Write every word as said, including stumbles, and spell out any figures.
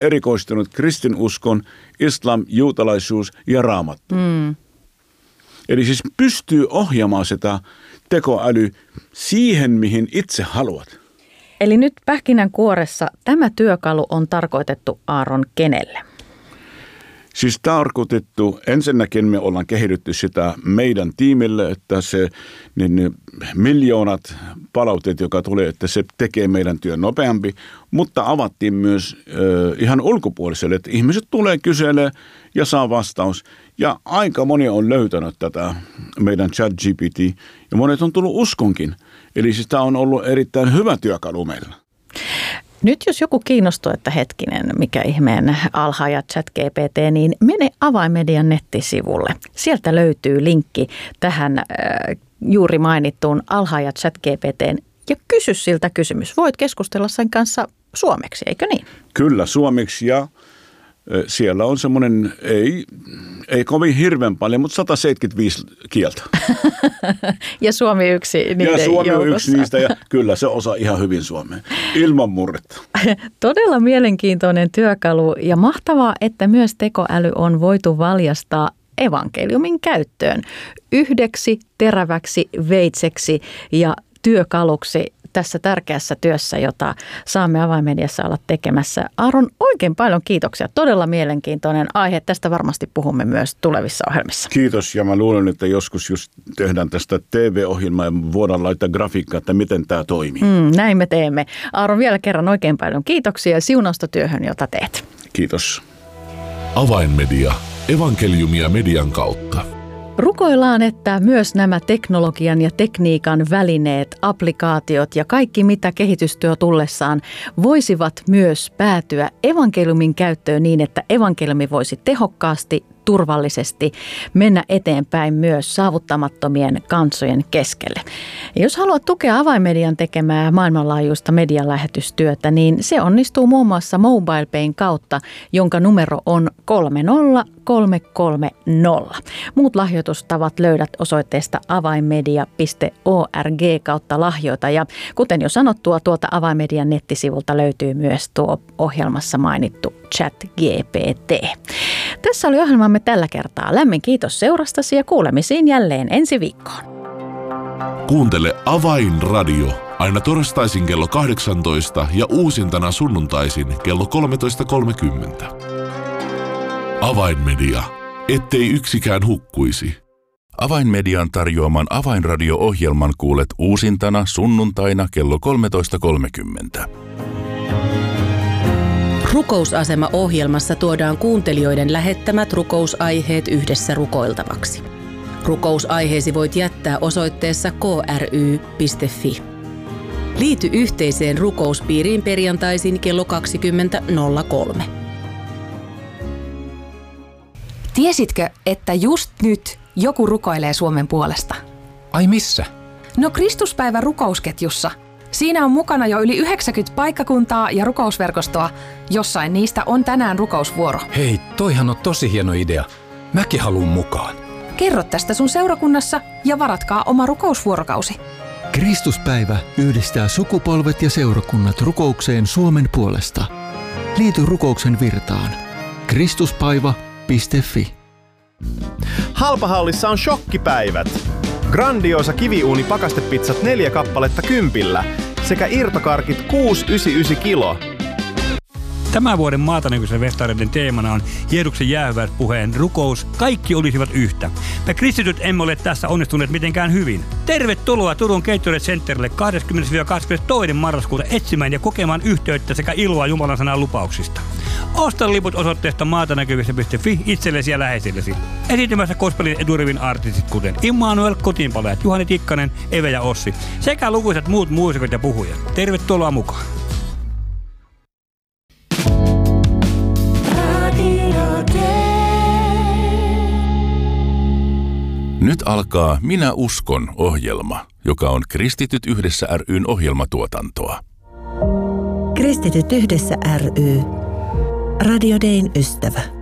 erikoistunut kristinuskon, islam, juutalaisuus ja raamattu. Mm. Eli siis pystyy ohjaamaan sitä tekoäly siihen, mihin itse haluat. Eli nyt pähkinänkuoressa tämä työkalu on tarkoitettu Aaron kenelle? Siis tarkoitettu, ensinnäkin me ollaan kehitetty sitä meidän tiimille, että se niin miljoonat palautteet, joka tulee, että se tekee meidän työn nopeampi, mutta avattiin myös äh, ihan ulkopuoliselle, että ihmiset tulee kyselee ja saa vastaus. Ja aika moni on löytänyt tätä meidän ChatGPT ja monet on tullut uskonkin. Eli siis tämä on ollut erittäin hyvä työkalu meillä. Nyt jos joku kiinnostuu, että hetkinen, mikä ihmeen alhaaja ChatGPT, niin mene Avainmedian nettisivulle. Sieltä löytyy linkki tähän äh, juuri mainittuun alhaaja ChatGPT:n ja kysy siltä kysymys. Voit keskustella sen kanssa suomeksi, eikö niin? Kyllä, suomeksi ja siellä on semmoinen, ei, ei kovin hirveän paljon, mutta sata seitsemänkymmentäviisi kieltä. Ja suomi yksi niiden Ja suomi joukossa. on yksi niistä ja kyllä se osaa ihan hyvin suomea, ilman murretta. Todella mielenkiintoinen työkalu ja mahtavaa, että myös tekoäly on voitu valjastaa evankeliumin käyttöön yhdeksi teräväksi veitseksi ja työkaluksi tässä tärkeässä työssä, jota saamme Avainmediassa olla tekemässä. Aaron, oikein paljon kiitoksia. Todella mielenkiintoinen aihe. Tästä varmasti puhumme myös tulevissa ohjelmissa. Kiitos ja mä luulen, että joskus just tehdään tästä T V-ohjelmaa ja voidaan laittaa grafiikkaa, että miten tämä toimii. Mm, näin me teemme. Aaron, vielä kerran oikein paljon kiitoksia ja siunausta työhön, jota teet. Kiitos. Avainmedia. Evankeliumia median kautta. Rukoillaan, että myös nämä teknologian ja tekniikan välineet, applikaatiot ja kaikki mitä kehitystyö tullessaan voisivat myös päätyä evankeliumin käyttöön niin, että evankeliumi voisi tehokkaasti, turvallisesti mennä eteenpäin myös saavuttamattomien kansojen keskelle. Ja jos haluat tukea Avainmedian tekemää maailmanlaajuista medialähetystyötä, niin se onnistuu muun muassa MobilePayn kautta, jonka numero on kolme nolla kolme kolme nolla. Muut lahjoitustavat löydät osoitteesta avainmedia piste org kautta lahjoita. Ja kuten jo sanottua, tuolta Avainmedian nettisivulta löytyy myös tuo ohjelmassa mainittu ChatGPT. Tässä oli ohjelmamme tällä kertaa. Lämmin kiitos seurastasi ja kuulemisiin jälleen ensi viikkoon. Kuuntele Avainradio aina torstaisin kello kahdeksantoista ja uusintana sunnuntaisin kello kolmetoista kolmekymmentä. Avainmedia, ettei yksikään hukkuisi. Avainmedian tarjoaman Avainradio-ohjelman kuulet uusintana sunnuntaina kello kolmetoista kolmekymmentä. Rukousasema-ohjelmassa tuodaan kuuntelijoiden lähettämät rukousaiheet yhdessä rukoiltavaksi. Rukousaiheesi voit jättää osoitteessa k r y piste f i. Liity yhteiseen rukouspiiriin perjantaisin kello kaksikymmentä nolla kolme. Tiesitkö, että just nyt joku rukoilee Suomen puolesta? Ai missä? No Kristuspäivän rukousketjussa. Siinä on mukana jo yli yhdeksänkymmentä paikkakuntaa ja rukousverkostoa. Jossain niistä on tänään rukousvuoro. Hei, toihan on tosi hieno idea. Mäkin haluun mukaan. Kerro tästä sun seurakunnassa ja varatkaa oma rukousvuorokausi. Kristuspäivä yhdistää sukupolvet ja seurakunnat rukoukseen Suomen puolesta. Liity rukouksen virtaan. Kristuspaiva piste f i. Halpahallissa on shokkipäivät. Grandiosa kiviuuni pakastepizzat neljä kappaletta kympillä sekä irtokarkit kuusi pilkku yhdeksänkymmentäyhdeksän kilo. Tämän vuoden maatanäköisen festareiden teemana on Jeesuksen jäähyväispuheen rukous, kaikki olisivat yhtä. Me kristityt emme ole tässä onnistuneet mitenkään hyvin. Tervetuloa Turun Gatorade Centerille kahdeskymmenes kahdeskymmenestoinen marraskuuta etsimään ja kokemaan yhteyttä sekä iloa Jumalan sanan lupauksista. Osta liput osoitteesta maatanäkyvissä piste f i itsellesi ja läheisillesi. Esiintymässä gospelin eturivin artistit kuten Immanuel, Kotiinpalajat, Juhani Tikkanen, Eve ja Ossi sekä lukuisat muut muusikot ja puhujat. Tervetuloa mukaan! Nyt alkaa Minä uskon -ohjelma, joka on Kristityt yhdessä ry:n ohjelmatuotantoa. Kristityt yhdessä ry. Radio Dayn ystävä.